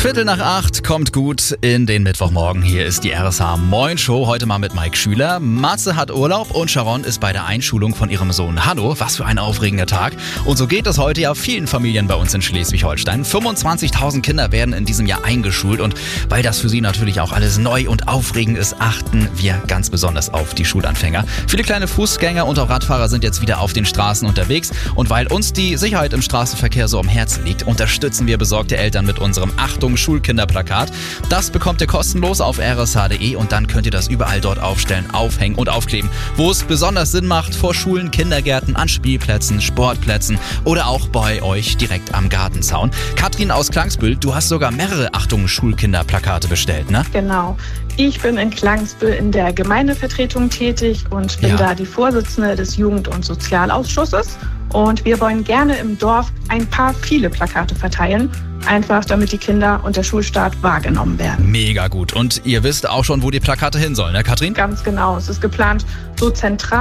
7:15 kommt gut in den Mittwochmorgen. Hier ist die RSH Moin Show. Heute mal mit Mike Schüler. Matze hat Urlaub und Sharon ist bei der Einschulung von ihrem Sohn. Hallo, was für ein aufregender Tag. Und so geht es heute ja vielen Familien bei uns in Schleswig-Holstein. 25.000 Kinder werden in diesem Jahr eingeschult. Und weil das für sie natürlich auch alles neu und aufregend ist, achten wir ganz besonders auf die Schulanfänger. Viele kleine Fußgänger und auch Radfahrer sind jetzt wieder auf den Straßen unterwegs. Und weil uns die Sicherheit im Straßenverkehr so am Herzen liegt, unterstützen wir besorgte Eltern mit unserem Achtung Schulkinderplakat. Das bekommt ihr kostenlos auf rsh.de und dann könnt ihr das überall dort aufstellen, aufhängen und aufkleben, wo es besonders Sinn macht, vor Schulen, Kindergärten, an Spielplätzen, Sportplätzen oder auch bei euch direkt am Gartenzaun. Katrin aus Klangsbühl, du hast sogar mehrere Achtung Schulkinderplakate bestellt, ne? Genau. Ich bin in Klangsbühl in der Gemeindevertretung tätig und bin da die Vorsitzende des Jugend- und Sozialausschusses. Und wir wollen gerne im Dorf viele Plakate verteilen, einfach damit die Kinder und der Schulstart wahrgenommen werden. Mega gut. Und ihr wisst auch schon, wo die Plakate hin sollen, ne Katrin? Ganz genau. Es ist geplant, so zentral